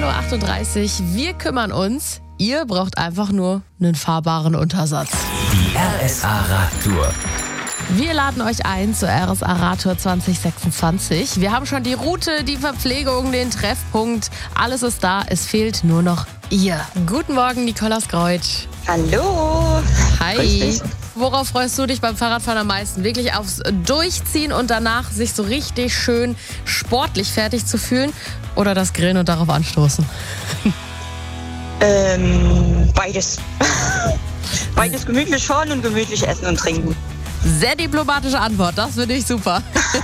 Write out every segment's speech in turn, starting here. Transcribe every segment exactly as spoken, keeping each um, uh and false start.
Uhr achtunddreißig. Wir kümmern uns. Ihr braucht einfach nur einen fahrbaren Untersatz. Die R S A-Radtour. Wir laden euch ein zur R S A-Radtour zwanzig sechsundzwanzig. Wir haben schon die Route, die Verpflegung, den Treffpunkt. Alles ist da. Es fehlt nur noch ihr. Guten Morgen, Nikolaus Greutsch. Hallo. Hi. Worauf freust du dich beim Fahrradfahren am meisten? Wirklich aufs Durchziehen und danach sich so richtig schön sportlich fertig zu fühlen? Oder das Grillen und darauf anstoßen? Ähm, beides. Beides gemütlich fahren und gemütlich essen und trinken. Sehr diplomatische Antwort, das finde ich super.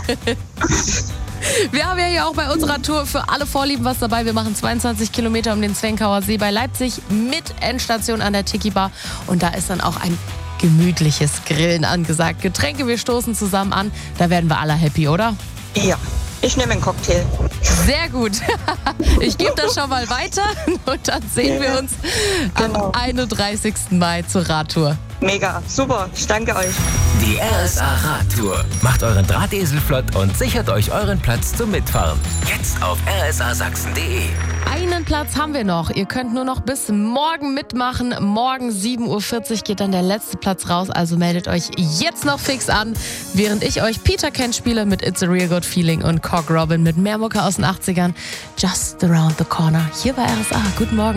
Wir haben ja hier auch bei unserer Tour für alle Vorlieben was dabei. Wir machen zweiundzwanzig Kilometer um den Zwenkauer See bei Leipzig mit Endstation an der Tiki Bar. Und da ist dann auch ein gemütliches Grillen angesagt. Getränke, wir stoßen zusammen an. Da werden wir alle happy, oder? Ja, ich nehme einen Cocktail. Sehr gut. Ich gebe das schon mal weiter und dann sehen wir uns Genau. am einunddreißigsten Mai zur Radtour. Mega, super, ich danke euch. Die R S A-Radtour. Macht euren Drahtesel flott und sichert euch euren Platz zum Mitfahren. Jetzt auf r s a sachsen punkt d e. Einen Platz haben wir noch. Ihr könnt nur noch bis morgen mitmachen. Morgen sieben Uhr vierzig geht dann der letzte Platz raus. Also meldet euch jetzt noch fix an, während ich euch Peter Kent spiele mit It's a Real Good Feeling und Cock Robin mit mehr Mucke aus den achtzigern. Just around the corner. Hier bei R S A. Guten Morgen.